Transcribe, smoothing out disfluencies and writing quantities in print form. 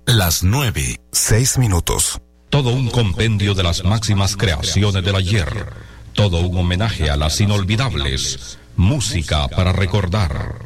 Las 9:06. Todo un compendio de las máximas creaciones del ayer. Todo un homenaje a las inolvidables. Música para recordar.